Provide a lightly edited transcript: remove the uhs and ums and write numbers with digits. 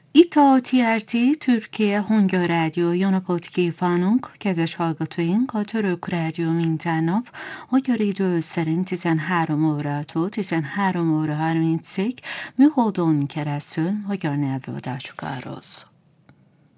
Itt a TRT Türkiye Hangi Rádió. Jó napot kívánunk, kedves hallgatóink! A Török Rádió minden nap magyar idő szerint 13 órától 13 óra 30-ig műholdon keresztül magyar nyelvű adásokat ároz.